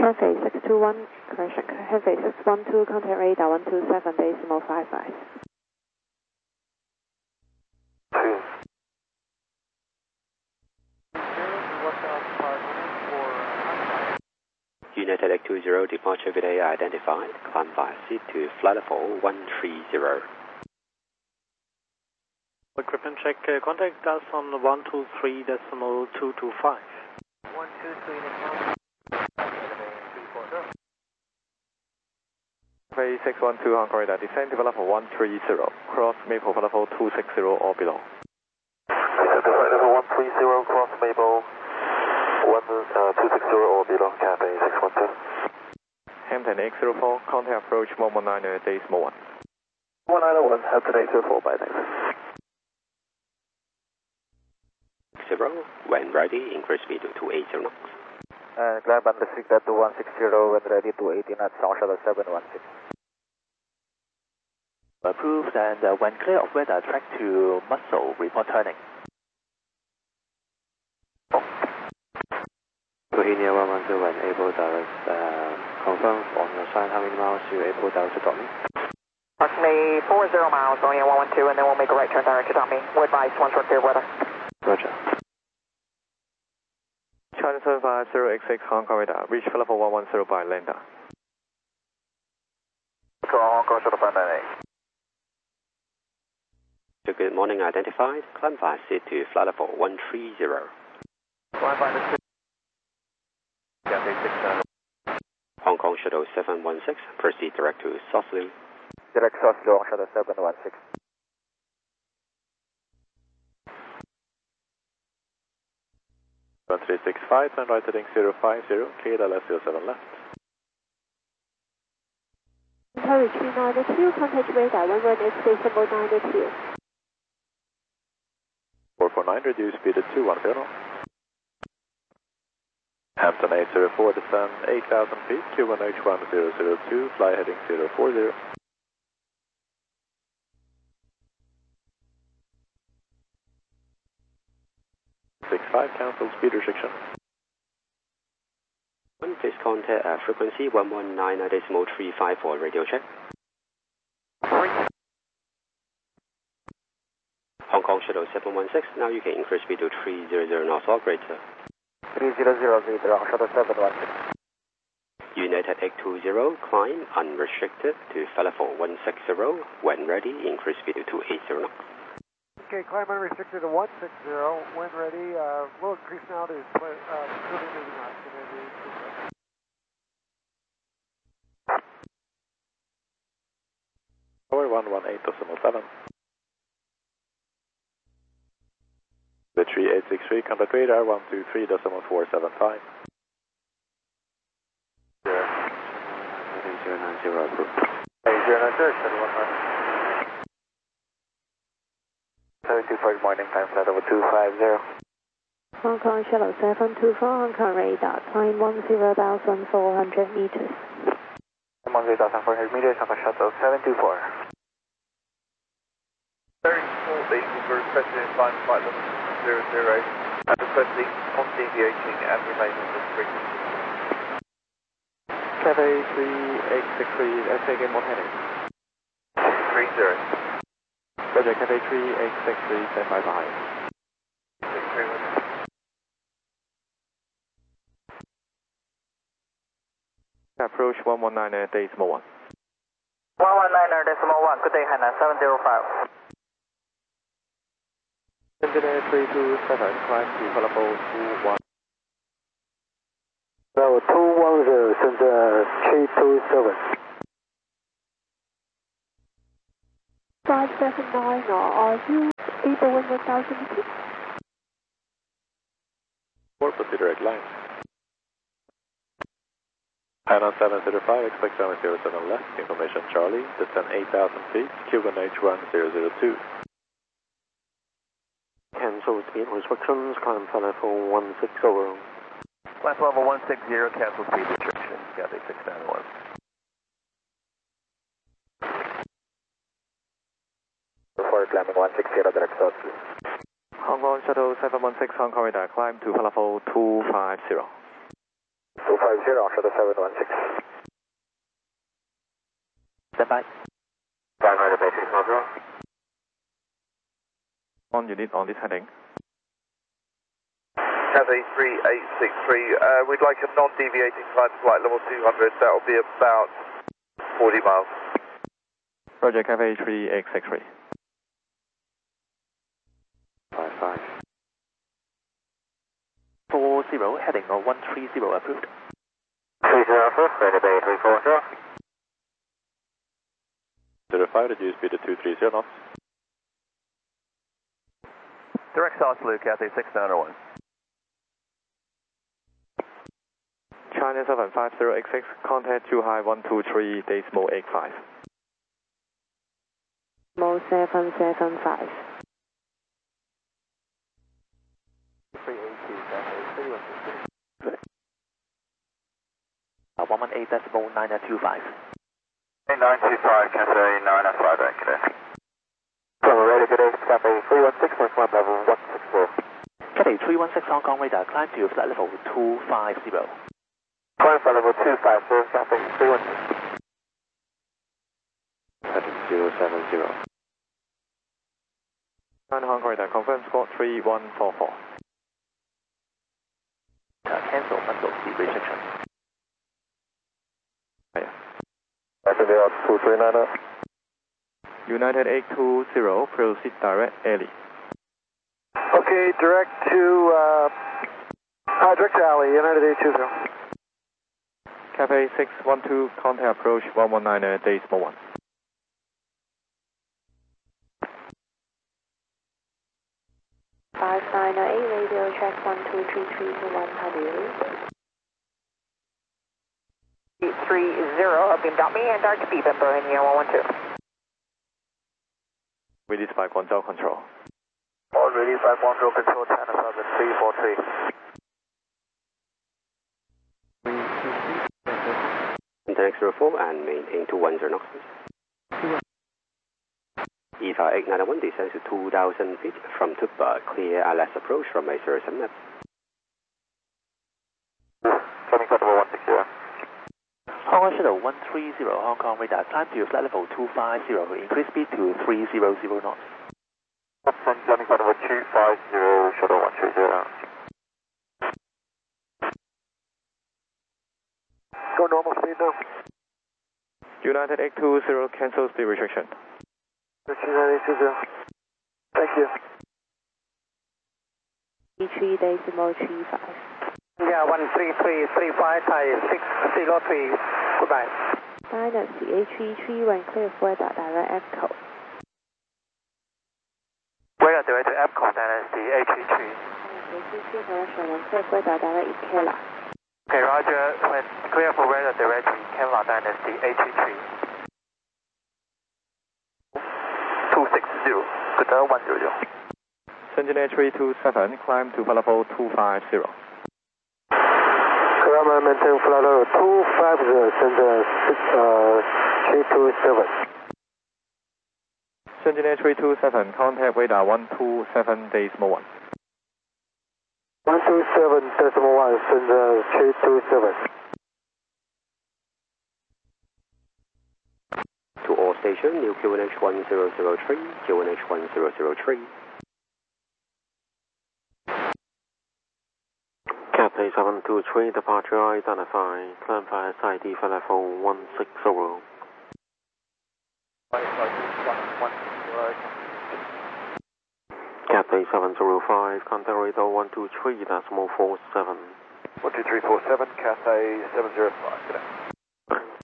Cathay 621, correction, Cathay 612, contact radar 127.55. United Egg 20, departure VA identified, climb by seat to flight level 130. Equipment check, contact us on 123.225. 612 Hong Kong radar, descend to level 130, cross Maple level 260 or below. Level 130, cross Maple 260 or below, Cathay 612. Hampton 804, contact approach 119 decimal 1. 1901, Hampton 804, by next. 0, when ready, increase speed to 280 knots. Climb and restrict that to 160, when ready to 80 knots, Sound Shuttle 716. Approved, and when clear of weather, track to Muscle, report turning. Bohemia 112, when able direct, confirm on your side how many miles you able direct to drop me? Approximately 40 miles, Bohemia 112, and then we'll make a right turn direct to Tommy. We'll advise once we're clear weather. Roger. China 750 Hong Kong radar, reach level 110 by Lambda. Hong Kong Shuttle 598. So good morning identified, climb by seat to flight level 130. Climb by the seat. Cathay 6 Hong Kong Shuttle 716, proceed direct to Sausley. Direct Sausley, Hong Shuttle 716. 1365, and right heading 050, cleared LS 07 left. Tower 392, contact radar 118.92. 449, reduce speed to 210 knots. Hampton 804, descend 8,000 feet, Q1H 1002, fly heading 040. Cancel speed restriction. Please contact frequency 119.35 for radio check. Hong Kong Shuttle 716, now you can increase speed to 300 knots or greater. 3000, Hong Shuttle 716. United Egg 20, climb unrestricted to flight level 160, when ready, increase speed to 280 knots. Okay, climb unrestricted to 160, when ready, we'll increase now to 280 knots. Tower 118.7. The 3863, contact radar 123.475. 090 approved. 090, 725 morning time, flight over 250. Hong Kong Shuttle 724, Hong Kong radar, climb 10,400 meters. 10,400 meters, Hong Kong Shuttle 724. 34 vehicle requesting climb flight level 008, and requesting on deviating and remaining with frequency. Cathay 3863, SAG more heading. 630. Roger, Cathay 3863, stand by behind. 631. Approach 119.1. 119.1, good day, Hannah, 705. Engineer 327, climb to level 21. Level 210, center 327. 579, are you able when you're 1,000 meters? 4, proceed direct line. Hainan 705, expect 707 left, information Charlie, descend 8,000 feet, Q1H 1002. Cancel speed restrictions, climb flight level 160. Climb level 160, cancel speed restriction, Cathay 691. Before climbing 160, direct south. Hong Kong Shuttle 716, Hong Kong radar, climb to level 250. 250, after the 716. Stand by. Primary basic module. On unit on this heading. Cathay 3863, we'd like a non-deviating climb flight level 200, that will be about 40 miles. Roger, Cathay 3863. 55. 40, heading on 130 approved. 30 Alpha, ready bay 340. 05, reduce speed to 230 knots. Direct south Blue, Cathay 6901. China 75086, contact Zhuhai 123 decimal 85. Mo 775. 118.925. 925, Cathay 905, good day. Ready, good day, Cathay 316.1 level 164. Cathay 316 Hong Kong radar, climb to flight level 250. Climb flight level 250, Cathay 316. Heading 070. 9 Hong Kong radar, confirm squawk 3144. Cancel muscle speed restriction. United 820, proceed direct alley. Okay, direct to alley, United 820. Cathay 612, contact approach 119 decimal 1. Radio check 1233 to 1, how do you? 30, beam me and direct to Bembo in year 112. Released by Guangzhou Control. All released by Guangzhou Control, China 7343. Internet 04 and maintain 210 knots. EVA 891 descends to 2,000 feet from Tuba, clear ILS approach from a 07 map. Coming flight level 160. Hong Kong Shuttle 130, Hong Kong radar, climb to flight level 250, increase speed to 300 knots. Coming flight level 250, Shuttle 130. Go normal speed now. United 820, cancel speed restriction. United 820. Thank you. 3 decimal 35. Yeah, 13335, Thai 603, goodbye. Dynasty 833, when clear of weather, direct echo. Weather direct to EPCO, Dynasty 833. Dynasty 833, direction, when clear of weather, direct Ikela. Okay, roger, when clear for weather direct to Ikela, Dynasty 833. 260, good 100. Sentinel 327, climb to flight level 250. Climb and maintain flight level 250, Sentinel 327. Sentinel 327, contact radar 127 decimal 1. 127 decimal 1, Sentinel 327. To all station, new QNH 1003, QNH 1003. Cathay 723, departure identified, climb via SID for level 160. Cathay 705, contact radar 123, decimal 47. 12347, Cathay 705, good day.